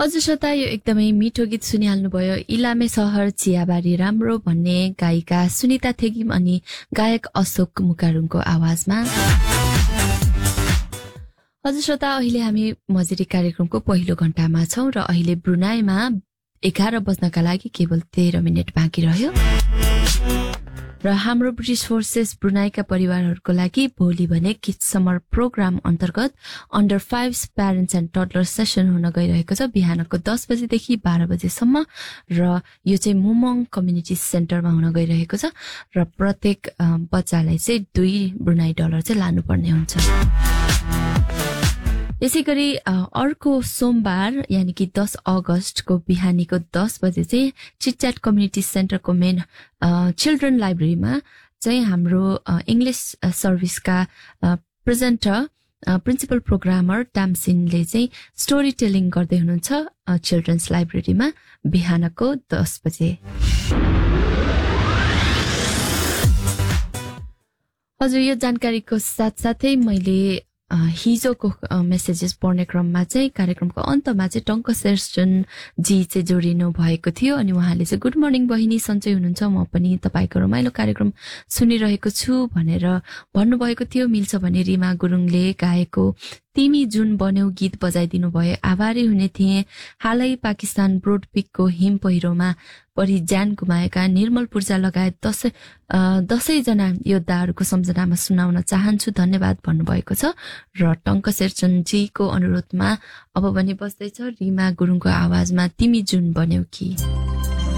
हजुर श्रोता, यो एकदमै मिठो गीत सुनिहाल्नुभयो। इलामे सहर चियाबारी राम्रो भन्ने गायिका सुनिता थेगिम अनि गायक अशोक मुकारुङको आवाजमा। हजुर श्रोता, अहिले हामी मजेरी कार्यक्रमको पहिलो घण्टामा छौं र अहिले ब्रुनाईमा 11 बज्नका लागि केवल 13 मिनेट बाँकी रह्यो र हाम्रो ब्रिटिश फोर्सेस ब्रुनाईका परिवारहरूको लागि भोलि भने किड्स समर प्रोग्राम अन्तर्गत under 5 parents and toddler session हुन गइरहेको छ बिहानको 10 बजेदेखि 12 बजेसम्म र यो चाहिँ मुमङ कम्युनिटी सेन्टरमा हुन गइरहेको छ र प्रत्येक बच्चालाई चाहिँ 2 ब्रुनाई डलर चाहिँ लानुपर्ने हुन्छ। यसैगरी अर्को सोमबार यानी कि 10 अगस्तको बिहानीको 10 बजे चाहिँ चिटच्याट कम्युनिटी सेन्टरको मेन चिल्ड्रन लाइब्रेरीमा चाहिँ हाम्रो इङ्ग्लिस सर्भिसका प्रेजेन्टर प्रिन्सिपल प्रोग्रामर टामसिनले चाहिँ स्टोरी टेलिङ गर्दै हुनुहुन्छ चिल्ड्रन्स लाइब्रेरीमा बिहानको 10 बजे। हजुर, यो जानकारीको साथसाथै मैले हिजोको मेसेजेस पढ्ने क्रममा चाहिँ कार्यक्रमको अन्तमा चाहिँ टङ्क शेरचन जी चाहिँ जोडिनु भएको थियो अनि उहाँले चाहिँ गुड मर्निङ बहिनी, सन्चै हुनुहुन्छ, म पनि तपाईँको रमाइलो कार्यक्रम सुनिरहेको छु भनेर भन्नुभएको थियो। मिल्छ भने रिमा गुरुङले गाएको तिमी जुन बन्यौ गीत बजाइदिनु भयो, आभारी हुने थिए। हालै पाकिस्तान ब्रोडपिकको हिम पहिरोमा परि ज्यान गुमाएका निर्मल पूर्जा लगायत 10 जना योद्धाहरूको सम्झनामा सुनाउन चाहन्छु, धन्यवाद भन्नुभएको छ र टङ्क शेरचनजीको अनुरोधमा अब भने बस्दैछ रिमा गुरुङको आवाजमा तिमी जुन बन्यौ कि।